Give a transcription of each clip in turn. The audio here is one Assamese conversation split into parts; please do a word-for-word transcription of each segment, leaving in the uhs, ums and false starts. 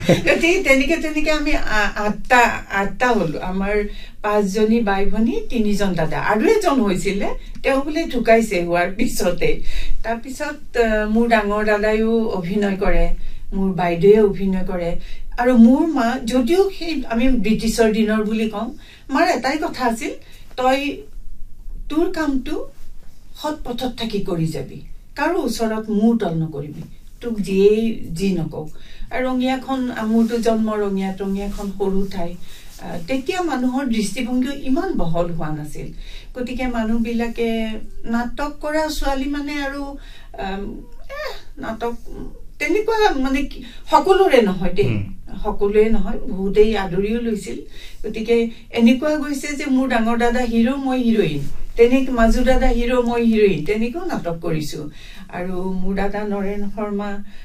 গতিকে তেনেকে তেনেকে আমি আঠটা আঠটা হলো আমাৰ পাঁচজনী বাই ভনী তিনিজন দাদা আৰু এজন হৈছিলে তেওঁ বোলে ঢুকাইছে হোৱাৰ পিছতে তাৰপিছত মোৰ ডাঙৰ দাদাইও অভিনয় কৰে মোৰ বাইদেৱে অভিনয় কৰে আৰু মোৰ মা যদিও সেই আমি ব্ৰিটিছৰ দিনৰ বুলি কওঁ মাৰ এটাই কথা আছিল তই তোৰ কামটো সৎ পথত থাকি কৰি যাবি কাৰো ওচৰত মূৰ তল নকৰিবি তোক যিয়েই যি নকওঁ আৰু ৰঙিয়াখন মোৰতো জন্ম ৰঙিয়াত ৰঙিয়াখন সৰু ঠাই তেতিয়া মানুহৰ দৃষ্টিভংগী ইমান বহল হোৱা নাছিল গতিকে মানুহবিলাকে নাটক কৰা ছোৱালী মানে আৰু নাটক তেনেকুৱা মানে সকলোৰে নহয় দেই সকলোৱে নহয় বহুতেই আদৰিও লৈছিল গতিকে এনেকুৱা গৈছে যে মোৰ ডাঙৰ দাদা হিৰো মই হিৰোইন তেনেক মাজু দাদা হিৰো মই হিৰোইন তেনেকৈ নাটক কৰিছো আৰু মোৰ দাদা নৰেন শৰ্মা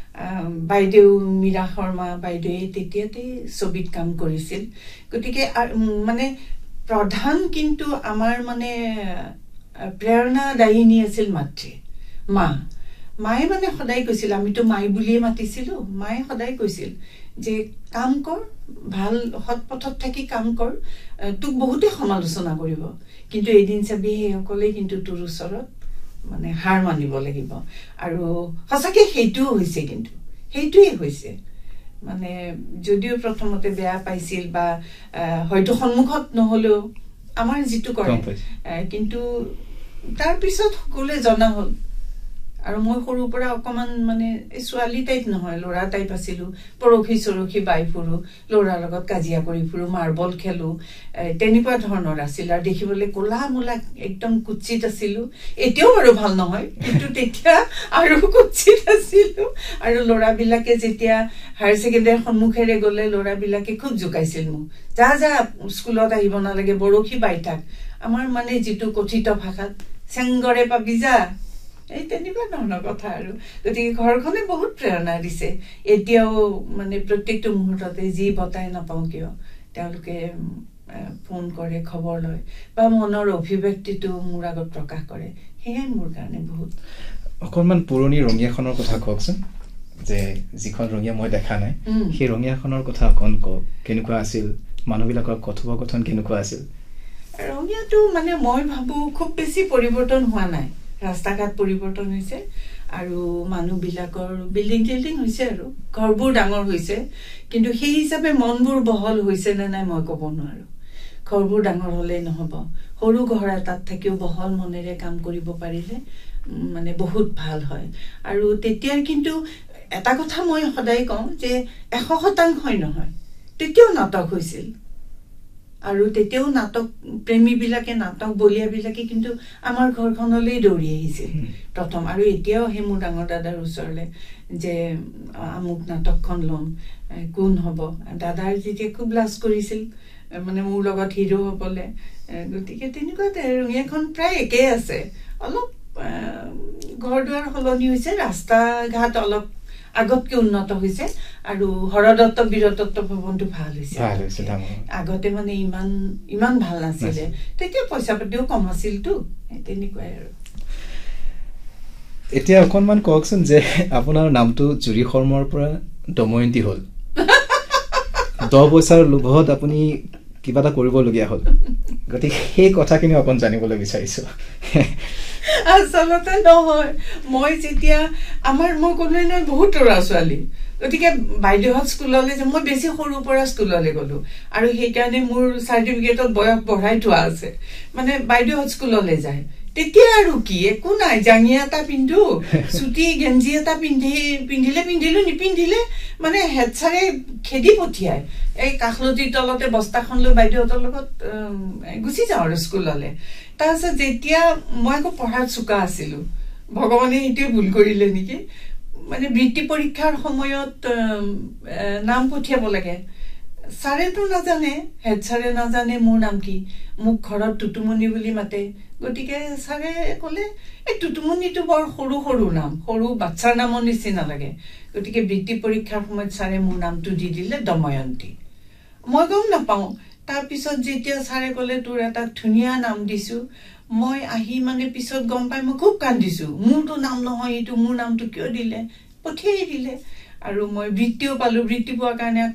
বাইদেউ মীৰা শৰ্মা বাইদেৱে তেতিয়াতে ছবিত কাম কৰিছিল গতিকে মানে প্ৰধান কিন্তু আমাৰ মানে প্ৰেৰণাদায়িনী আছিল মাতৃ মা মায়ে মানে সদায় কৈছিল আমিতো মাই বুলিয়ে মাতিছিলো মায়ে সদায় কৈছিল যে কাম কৰ ভাল সৎ পথত থাকি কাম কৰ তোক বহুতে সমালোচনা কৰিব কিন্তু এদিন চাবি সেইসকলে কিন্তু তোৰ ওচৰত মানে হাৰ মানিব লাগিব আৰু সঁচাকে সেইটোও হৈছে কিন্তু সেইটোৱে হৈছে মানে যদিও প্ৰথমতে বেয়া পাইছিল বা হয়তো সন্মুখত নহলেও আমাৰ যিটো কৰে কিন্তু তাৰ পিছত সকলোৱে জনা হ'ল আৰু মই সৰুৰ পৰা অকমান মানে ছোৱালী টাইপ নহয় ল'ৰা টাইপ আছিলো পৰখি চৰখি বাই ফুৰো ল'ৰাৰ লগত কাজিয়া কৰি ফুৰো মাৰ্বল খেলো তেনেকুৱা ধৰণৰ আছিল আৰু দেখিবলৈ কোলা মোলা একদম কুচিত আছিলো এতিয়াও বাৰু ভাল নহয় কিন্তু তেতিয়া আৰু কুচিত আছিলো আৰু ল'ৰাবিলাকে যেতিয়া হায়াৰ ছেকেণ্ডাৰী সন্মুখেৰে গ'লে ল'ৰাবিলাকে খুব জোকাইছিল মোক যা যা স্কুলত আহিব নালাগে বৰখি বাই থাক আমাৰ মানে যিটো কথিত ভাষাত চেংগৰে পাবি যা এই তেনেকুৱা ধৰণৰ কথা আৰু গতিকে ঘৰখনে বহুত প্ৰেৰণা দিছে এতিয়াও মানে প্ৰত্যেকটো মুহূৰ্ততে যি বতাই নাপাওঁ কিয় তেওঁলোকে ফোন কৰে খবৰ লয় বা মনৰ অভিব্যক্তিটো মোৰ আগত প্ৰকাশ কৰে সেয়াই মোৰ কাৰণে বহুত অকণমান পুৰণি ৰঙিয়াখনৰ কথা কওকচোন যে যিখন ৰঙিয়া মই দেখা নাই সেই ৰঙিয়াখনৰ কথা অকণ কওক কেনেকুৱা আছিল মানুহবিলাকৰ কথোপকথন কেনেকুৱা আছিল ৰঙিয়াটো মানে মই ভাবো খুব বেছি পৰিৱৰ্তন হোৱা নাই ৰাস্তা ঘাট পৰিৱৰ্তন হৈছে আৰু মানুহবিলাকৰ বিল্ডিং টিল্ডিং হৈছে আৰু ঘৰবোৰ ডাঙৰ হৈছে কিন্তু সেই হিচাপে মনবোৰ বহল হৈছে নে নাই মই ক'ব নোৱাৰো ঘৰবোৰ ডাঙৰ হ'লেই নহ'ব সৰু ঘৰ এটাত থাকিও বহল মনেৰে কাম কৰিব পাৰিলে মানে বহুত ভাল হয় আৰু তেতিয়াৰ কিন্তু এটা কথা মই সদায় কওঁ যে এশ শতাংশই নহয় তেতিয়াও নাটক হৈছিল আৰু তেতিয়াও নাটক প্ৰেমীবিলাকে নাটক বলিয়াবিলাকে কিন্তু আমাৰ ঘৰখনলৈ দৌৰি আহিছিল প্ৰথম আৰু এতিয়াও সেই মোৰ ডাঙৰ দাদাৰ ওচৰলৈ যে আমুক নাটকখন ল'ম কোন হ'ব দাদাৰ যেতিয়া খুব লাজ কৰিছিল মানে মোৰ লগত হিৰো হ'বলৈ গতিকে তেনেকুৱা ৰঙিয়াখন প্ৰায় একেই আছে অলপ ঘৰ দুৱাৰ সলনি হৈছে ৰাস্তা ঘাট অলপ আগতকে উন্নত হৈছে আৰু হৰদত্ত বীৰদত্ত ভৱনটো ভাল হৈছে আগতে মানে ইমান ইমান ভাল নাছিলে তেতিয়া পইচা পাতিও কম আছিলতো তেনেকুৱাই আৰু এতিয়া অকণমান কওকচোন যে আপোনাৰ নামটো জুৰি শৰ্মাৰ পৰা দময়ন্তী হ'ল দহ পইচাৰ লোভত আপুনি কিবা এটা কৰিবলগীয়া হ'ল গতিকে সেই কথাখিনি অকণ জানিবলৈ বিচাৰিছো আচলতে নহয় মই যেতিয়া আমাৰ মই ক'লোৱে নহয় বহুত ল'ৰা ছোৱালী গতিকে বাইদেউহঁত স্কুললৈ যে মই বেছি সৰুৰ পৰা স্কুললৈ গ'লো আৰু সেইকাৰণে মোৰ চাৰ্টিফিকেটত বয়স বঢ়াই থোৱা আছে মানে বাইদেউহঁত স্কুললৈ যায় তেতিয়া আৰু কি একো নাই জাঙিয়া এটা পিন্ধো চুটি গেঞ্জি এটা পিন্ধি পিন্ধিলে পিন্ধিলো নিপিন্ধিলে মানে হেড ছাৰে খেদি পঠিয়াই এই কাষলতিৰ তলতে বস্তাখন লৈ বাইদেউহঁতৰ লগত গুচি যাওঁ আৰু স্কুললৈ তাৰপিছত যেতিয়া মই আকৌ পঢ়াত চোকা আছিলো ভগৱানে সেইটোৱে ভুল কৰিলে নেকি মানে বৃত্তি পৰীক্ষাৰ সময়ত নাম পঠিয়াব লাগে ছাৰেতো নাজানে হেড ছাৰে নাজানে মোৰ নাম কি মোক ঘৰত টুটুমণি বুলি মাতে গতিকে ছাৰে ক'লে এই টুটুমণিটো বৰ সৰু সৰু নাম সৰু বাচ্চাৰ নামৰ নিচিনা লাগে গতিকে বৃত্তি পৰীক্ষাৰ সময়ত ছাৰে মোৰ নামটো দি দিলে দময়ন্তী মই গম নাপাওঁ তাৰপিছত যেতিয়া ছাৰে ক'লে তোৰ এটা ধুনীয়া নাম দিছো মই আহি মানে পিছত গম পাই মই খুব কান্দিছো মোৰতো নাম নহয় এইটো মোৰ নামটো কিয় দিলে পঠিয়াই দিলে আৰু মই বৃত্তিও পালো বৃত্তি পোৱাৰ কাৰণে